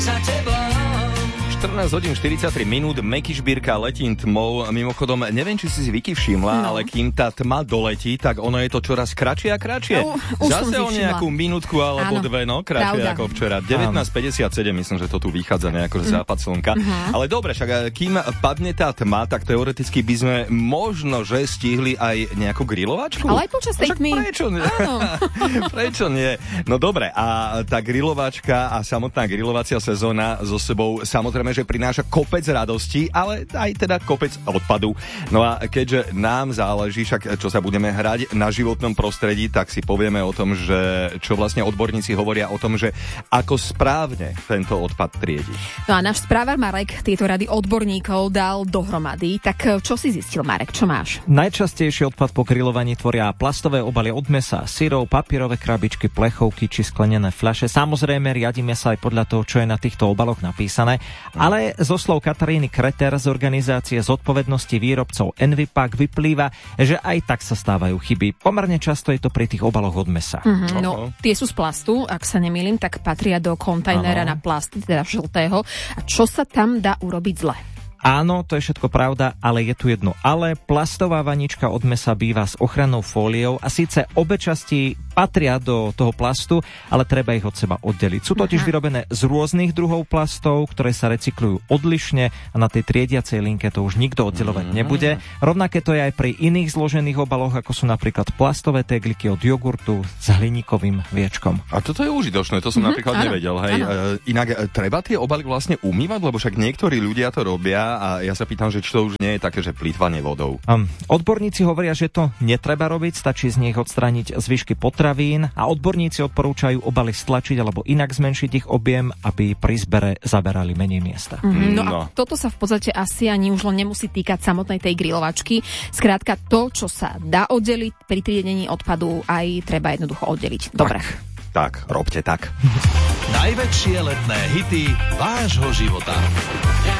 14 hodín 43 minút, Meky Šbírka, Letím tmou. Mimochodom, neviem, či si Vicky všimla, ale kým tá tma doletí, tak ono je to čoraz kratšie a kratšie. Zase o nejakú minútku alebo dve, kratšie ako včera. 19.57, myslím, že to tu vychádza nejako západ slnka. Ale dobre, však kým padne tá tma, tak teoreticky by sme možno, že stihli aj nejakú grilovačku. Ale aj počas tej tmy. Prečo nie? Prečo nie? No dobre, a tá grilovačka a samotná grilovacia sezóna so sebou samozrejme, že prináša kopec radosti, ale aj teda kopec odpadu. No a keďže nám záleží, však čo sa budeme hrať na životnom prostredí, tak si povieme o tom, že čo vlastne odborníci hovoria o tom, že ako správne tento odpad triediť. No a náš správar Marek tieto rady odborníkov dal dohromady. Tak čo si zistil, Marek? Čo máš? Najčastejší odpad po grillovaní tvoria plastové obaly od mäsa, syrov, papierové krabičky, plechovky či sklenené fľaše. Samozrejme, riadime sa aj podľa toho, čo je na týchto obaloch napísané. Ale zo slov Kataríny Kreter z organizácie zodpovednosti výrobcov Envipak vyplýva, že aj tak sa stávajú chyby. Pomerne často je to pri tých obaloch od mäsa. No, tie sú z plastu, ak sa nemýlim, tak patria do kontajnera na plast, teda žltého. A čo sa tam dá urobiť zle? Áno, to je všetko pravda, ale je tu jedno ale. Plastová vanička od mäsa býva s ochrannou fóliou a síce obe časti patria do toho plastu, ale treba ich od seba oddeliť. Sú totiž vyrobené z rôznych druhov plastov, ktoré sa recyklujú odlišne a na tej triediacej linke to už nikto oddelovať nebude. Rovnaké to je aj pri iných zložených obaloch, ako sú napríklad plastové tegliky od jogurtu s hliníkovým viečkom. A toto je užitočné, to som napríklad nevedel. Hej. Inak treba tie obaly vlastne umývať, lebo však niektorí ľudia to robia a ja sa pýtam, že či to už nie je také, že plýtvanie vodou. Odborníci hovoria, že to netreba robiť, stačí z nich odstrániť zvyšky potravín a odborníci odporúčajú obaly stlačiť alebo inak zmenšiť ich objem, aby pri zbere zaberali menej miesta. No a toto sa v podstate asi ani už len nemusí týkať samotnej tej grilovačky. Skrátka to, čo sa dá oddeliť pri triedení odpadu, aj treba jednoducho oddeliť. Dobre. Tak, robte tak. Najväčšie letné hity vášho života.